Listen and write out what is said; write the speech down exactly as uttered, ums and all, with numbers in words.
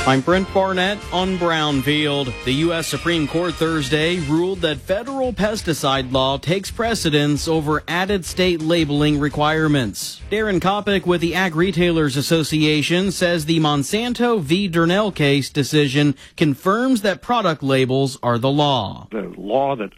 I'm Brent Barnett on Brownfield. The U S Supreme Court Thursday ruled that federal pesticide law takes precedence over added state labeling requirements. Darren Kopic with the Ag Retailers Association says the Monsanto v. Durnell case decision confirms that product labels are the law. The law that